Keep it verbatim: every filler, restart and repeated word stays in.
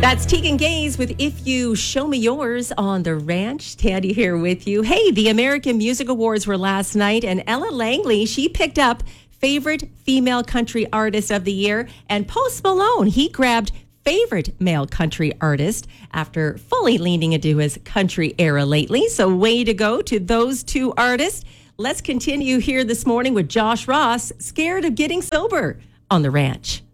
That's Tegan Gaze with If You Show Me Yours on The Ranch. Tandy here with you. Hey, the American Music Awards were last night, and Ella Langley, she picked up Favorite Female Country Artist of the Year, and Post Malone, he grabbed Favorite Male Country Artist after fully leaning into his country era lately. So way to go to those two artists. Let's continue here this morning with Josh Ross, Scared of Getting Sober on The Ranch.